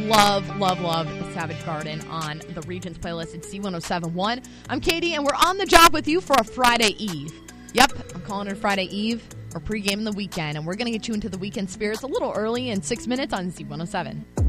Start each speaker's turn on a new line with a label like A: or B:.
A: love Savage Garden on the Regions playlist at C1071. I'm Katie, and we're on the job with you for a Friday Eve. Yep, I'm calling it a Friday Eve. We're pre-gaming the weekend, and we're going to get you into the weekend spirits a little early in 6 minutes on Z107.